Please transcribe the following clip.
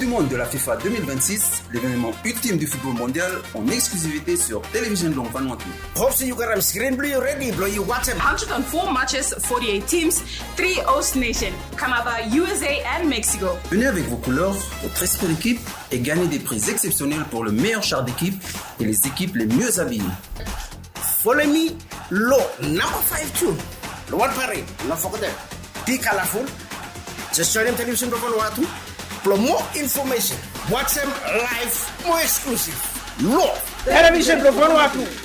du monde de la FIFA 2026, l'événement ultime du football mondial en exclusivité sur Télévision Long Vanuatu. Hopsi you got screen blue ready, blow you WhatsApp. 104 matches, 48 teams, 3 host nations, Canada, USA and Mexico. Venez avec vos couleurs, votre esprit d'équipe et gagnez des prix exceptionnels pour le meilleur char d'équipe et les équipes les mieux habillées. Follow me, low number 5 too. The one parade, not forget. Be colorful. Just join them Television Long Vanuatu. For more information, watch them live, more exclusive. Low Television Long Vanuatu.